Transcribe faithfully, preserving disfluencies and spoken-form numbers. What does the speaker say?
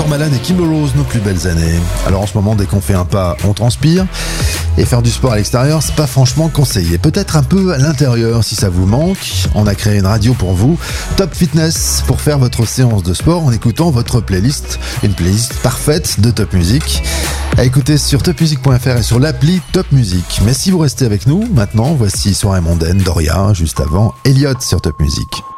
Cormalan et Kim Rose, nos plus belles années. Alors en ce moment, dès qu'on fait un pas, on transpire. Et faire du sport à l'extérieur, c'est pas franchement conseillé. Peut-être un peu à l'intérieur si ça vous manque. On a créé une radio pour vous, Top Fitness, pour faire votre séance de sport en écoutant votre playlist. Une playlist parfaite de Top Music. À écouter sur top music point f r et sur l'appli Top Music. Mais si vous restez avec nous, maintenant, voici Soirée mondaine, Doria, juste avant Elliott sur Top Music.